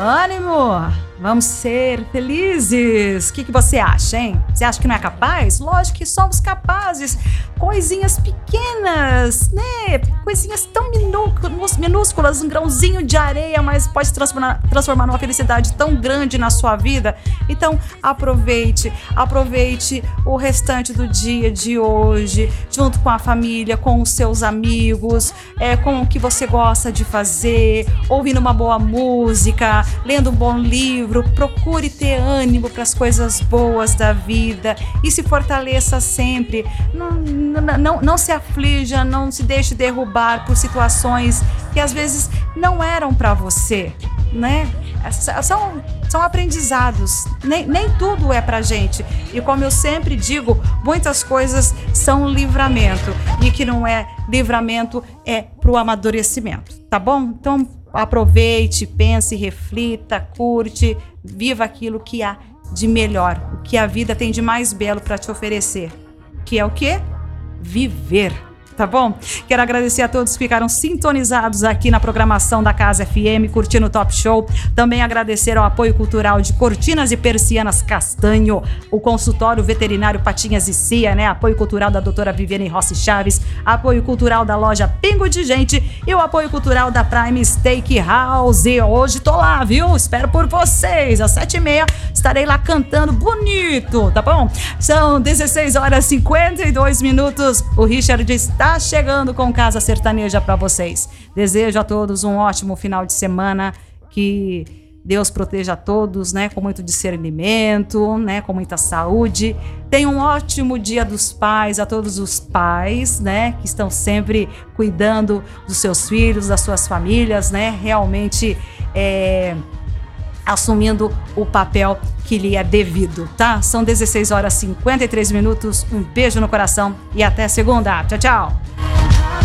Ânimo! Vamos ser felizes! O que você acha, hein? Você acha que não é capaz? Lógico que somos capazes. Coisinhas pequenas, né? Coisinhas tão minúsculas, um grãozinho de areia, mas pode transformar numa felicidade tão grande na sua vida. Então, aproveite o restante do dia de hoje, junto com a família, com os seus amigos, com o que você gosta de fazer, ouvindo uma boa música, lendo um bom livro. Procure ter ânimo para as coisas boas da vida e se fortaleça sempre. Não se aflija, não se deixe derrubar por situações que às vezes não eram para você, né? São aprendizados, nem tudo é pra gente. E como eu sempre digo, muitas coisas são livramento. E que não é livramento, é pro amadurecimento, tá bom? Então aproveite, pense, reflita, curte, viva aquilo que há de melhor, o que a vida tem de mais belo para te oferecer, que é o quê? Viver. Tá bom? Quero agradecer a todos que ficaram sintonizados aqui na programação da Casa FM, curtindo o Top Show. Também agradecer ao apoio cultural de Cortinas e Persianas Castanho, o consultório veterinário Patinhas e Cia, né? Apoio cultural da doutora Viviane Rossi Chaves, apoio cultural da loja Pingo de Gente e o apoio cultural da Prime Steakhouse. Hoje tô lá, viu? Espero por vocês. Às 7h30 estarei lá cantando bonito, tá bom? São 16h52. O Richard está chegando com Casa Sertaneja para vocês. Desejo a todos um ótimo final de semana, que Deus proteja a todos, né, com muito discernimento, né, com muita saúde. Tenha um ótimo Dia dos Pais a todos os pais, né, que estão sempre cuidando dos seus filhos, das suas famílias, né, realmente assumindo o papel que lhe é devido, tá? São 16h53. Um beijo no coração e até segunda. Tchau, tchau.